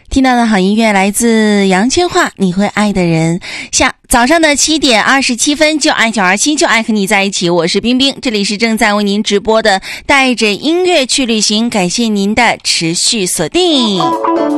听到的好音乐来自杨千嬅，你会爱的人。早上的7点27分，就爱927，就爱和你在一起。我是冰冰，这里是正在为您直播的带着音乐去旅行，感谢您的持续锁定。